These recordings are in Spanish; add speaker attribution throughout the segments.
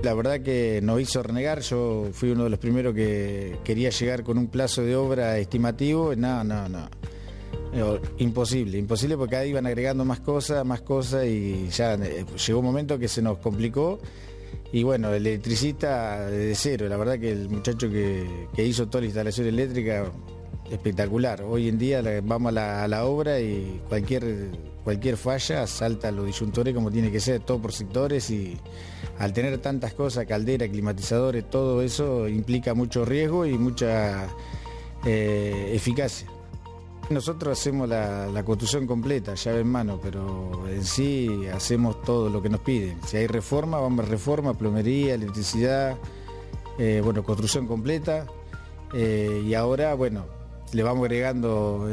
Speaker 1: La verdad que nos hizo renegar. Yo fui uno de los primeros que quería llegar con un plazo de obra estimativo. No. Imposible porque cada día iban agregando más cosas y ya llegó un momento que se nos complicó. Y bueno, el electricista de cero, la verdad que el muchacho que hizo toda la instalación eléctrica, espectacular. Hoy en día vamos a la obra y cualquier falla salta a los disyuntores como tiene que ser, todo por sectores, y al tener tantas cosas, caldera, climatizadores, todo eso implica mucho riesgo y mucha eficacia. Nosotros hacemos la construcción completa, llave en mano, pero en sí hacemos todo lo que nos piden. Si hay reforma, vamos a reforma, plomería, electricidad, construcción completa. Y ahora, le vamos agregando,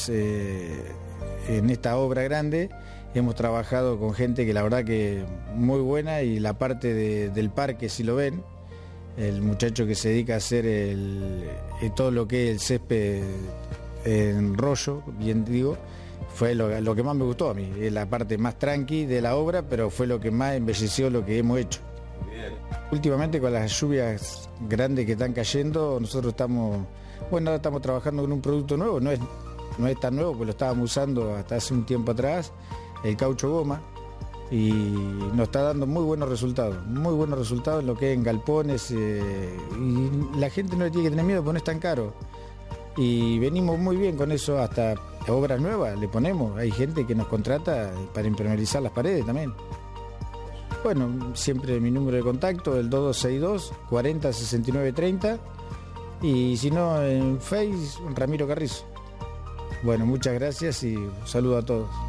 Speaker 1: en esta obra grande, hemos trabajado con gente que la verdad que muy buena, y la parte del parque, si lo ven, el muchacho que se dedica a hacer todo lo que es el césped en rollo, bien digo, fue lo que más me gustó a mí. Es la parte más tranqui de la obra, pero fue lo que más embelleció lo que hemos hecho. Bien. Últimamente, con las lluvias grandes que están cayendo, nosotros ahora estamos trabajando con un producto nuevo. No es tan nuevo, pues lo estábamos usando hasta hace un tiempo atrás, el caucho goma, y nos está dando muy buenos resultados en lo que es en galpones, y la gente no le tiene que tener miedo porque no es tan caro. Y venimos muy bien con eso, hasta obras nuevas le ponemos. Hay gente que nos contrata para impermeabilizar las paredes también. Bueno, siempre mi número de contacto, el 2262 40 69 30, y si no en Face, Ramiro Carrizo. Bueno, muchas gracias y un saludo a todos.